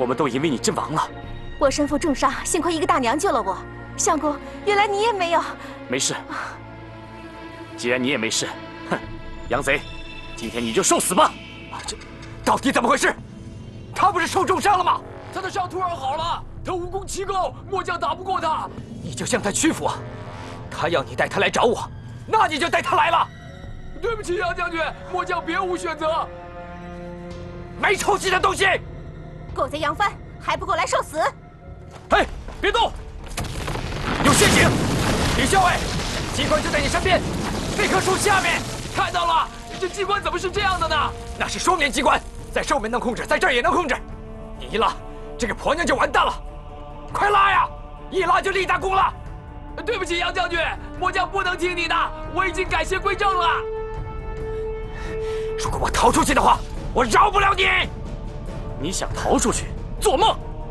我们都以为你阵亡了。 我身负重伤，幸亏一个大娘救了我。相公，原来你也没有。 没事。既然你也没事，哼，杨贼，今天你就受死吧！ 这到底怎么回事？他不是受重伤了吗？ 他的伤突然好了，他武功奇高，末将打不过他。 你就向他屈服啊！他要你带他来找我，那你就带他来了。 对不起，杨将军，末将别无选择。 没出息的东西！ 狗贼杨帆，还不给我来受死！ 哎，别动！有陷阱！李校尉，机关就在你身边，那棵树下面。 看到了，这机关怎么是这样的呢？ 那是双面机关，在上面能控制，在这儿也能控制。你一拉，这个婆娘就完蛋了。快拉呀！一拉就立大功了。 对不起，杨将军，末将不能听你的，我已经改邪归正了。 如果我逃出去的话，我饶不了你！ 你想逃出去？做梦！